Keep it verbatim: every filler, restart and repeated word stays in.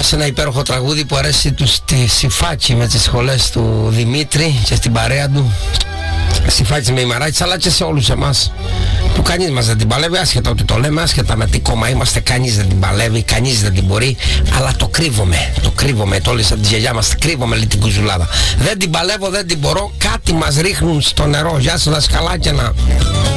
σε ένα υπέροχο τραγούδι που αρέσει τους στη Σιφάτσι με τις σχολές του Δημήτρη και στην παρέα του. Σιφάτσι με ημαράκης, αλλά και σε όλους εμάς που κανείς μας δεν την παλεύει, άσχετα ότι το λέμε, άσχετα με τι κόμμα είμαστε, κανείς δεν την παλεύει, κανείς δεν την μπορεί, αλλά το κρύβομαι, το κρύβομαι, το όλες από τη γιαγιά μας, κρύβομαι λέει την κουζουλάδα. Δεν την παλεύω, δεν την μπορώ, κάτι μας ρίχνουν στο νερό. Γεια σου δασκαλάκια.